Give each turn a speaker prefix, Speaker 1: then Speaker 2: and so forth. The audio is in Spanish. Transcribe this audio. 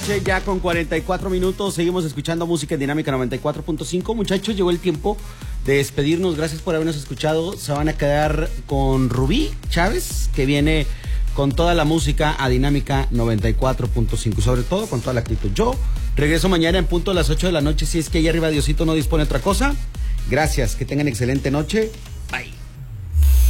Speaker 1: Ya con 44 minutos, seguimos escuchando música en Dinámica 94.5. Muchachos, llegó el tiempo de despedirnos. Gracias por habernos escuchado. Se van a quedar con Rubí Chávez, que viene con toda la música a Dinámica 94.5, sobre todo con toda la actitud. Yo regreso mañana en punto a las 8 de la noche, si es que ahí arriba Diosito no dispone otra cosa. Gracias, que tengan excelente noche.